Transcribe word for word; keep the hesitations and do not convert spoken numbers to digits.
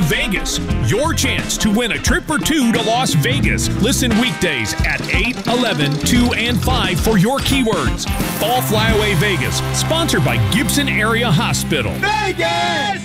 Vegas. Your chance to win a trip or two to Las Vegas. Listen weekdays at eight, eleven, two, and five for your keywords. Fall Flyaway Vegas, sponsored by Gibson Area Hospital. Vegas!